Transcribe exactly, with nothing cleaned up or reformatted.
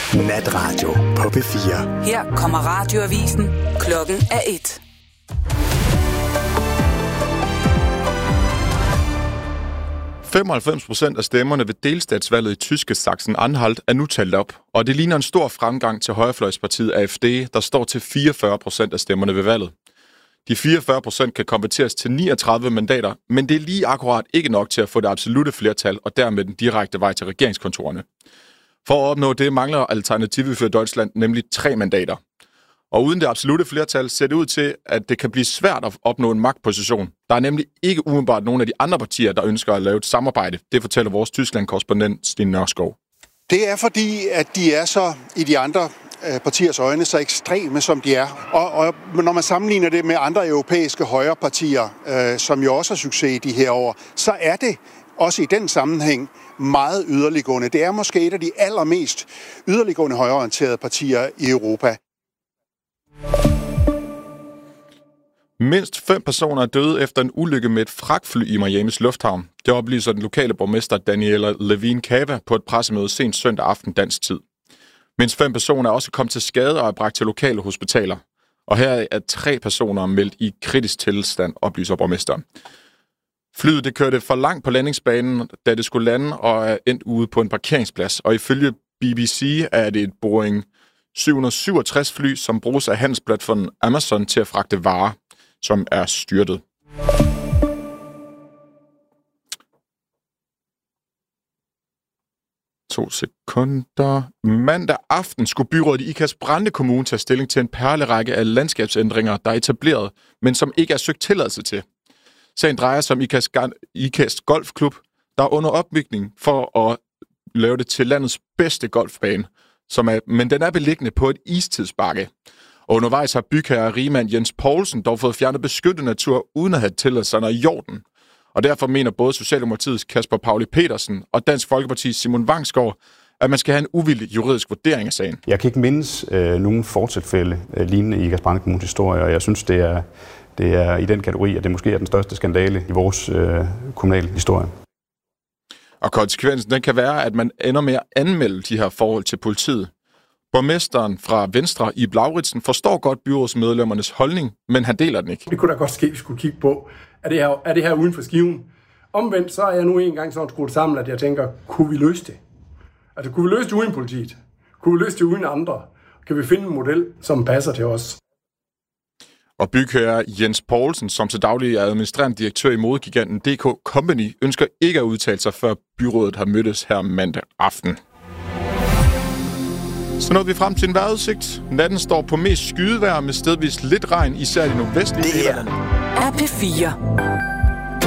Natradio på P fire. Her kommer radioavisen. Klokken er et. femoghalvfems procent af stemmerne ved delstatsvalget i tyske Sachsen-Anhalt er nu talt op, og det ligner en stor fremgang til højrefløjspartiet A F D, der står til fireogfyrre procent af stemmerne ved valget. De fireogfyrre procent kan konverteres til niogtredive mandater, men det er lige akkurat ikke nok til at få det absolutte flertal og dermed den direkte vej til regeringskontorerne. For at opnå det mangler Alternative für Deutschland nemlig tre mandater. Og uden det absolutte flertal ser det ud til, at det kan blive svært at opnå en magtposition. Der er nemlig ikke umiddelbart nogen af de andre partier, der ønsker at lave et samarbejde. Det fortæller vores Tyskland-korrespondent Sten Nørskov. Det er fordi, at de er så i de andre partiers øjne så ekstreme, som de er. Og, og når man sammenligner det med andre europæiske højrepartier, øh, som jo også har succes i de her år, så er det også i den sammenhæng meget yderliggående. Det er måske et af de allermest yderliggående højreorienterede partier i Europa. Mindst fem personer er døde efter en ulykke med et fragtfly i Miamis lufthavn. Det oplyser den lokale borgmester Daniela Levine Cava på et pressemøde sent søndag aften dansk tid. Mindst fem personer er også kommet til skade og er bragt til lokale hospitaler. Og her er tre personer meldt i kritisk tilstand, oplyser borgmesteren. Flyet det kørte for langt på landingsbanen, da det skulle lande og er endt ude på en parkeringsplads. Og ifølge B B C er det et Boeing syv syvogtres fly, som bruges af handelsplatformen Amazon til at fragte varer, som er styrtet. To sekunder. Mandag aften skulle byrådet i Ikast Brande Kommune tage stilling til en perlerække af landskabsændringer, der er etableret, men som ikke er søgt tilladelse til. Sagen drejer sig om Ikast, Ikast Golfklub, der er under opbygning for at lave det til landets bedste golfbane, som er, men den er beliggende på et istidsbakke. Og undervejs har bygherre rigmand Jens Poulsen dog fået fjernet beskyttet natur, uden at have tilladelserne i orden. Og derfor mener både Socialdemokratiets Kasper Pauli Petersen og Dansk Folkepartis Simon Vangsgaard, at man skal have en uvildig juridisk vurdering af sagen. Jeg kan ikke mindes øh, nogen fortilfælde øh, lignende i Ikast Brande Kommunes historie, og jeg synes, det er, det er i den kategori, at det måske er den største skandale i vores øh, kommunale historie. Og konsekvensen den kan være, at man ender med at anmelde de her forhold til politiet. Borgmesteren fra Venstre, Ib Lauritsen, forstår godt byrådsmedlemmernes holdning, men han deler den ikke. Det kunne da godt ske, at vi skulle kigge på, er det her, er det her uden for skiven? Omvendt, så er jeg nu engang sådan skruet sammen, at jeg tænker, kunne vi løse det? Altså, kunne vi løse det uden politiet? Kunne vi løse det uden andre? Kan vi finde en model, som passer til os? Og bygherre Jens Poulsen, som til daglig er administrerende direktør i modegiganten D K Company, ønsker ikke at udtale sig, før byrådet har mødtes her mandag aften. Så nåede vi frem til en vejrudsigt. Natten står på mest skydevejr med stedvis lidt regn, især i de nordvestlige dele. Det er P fire.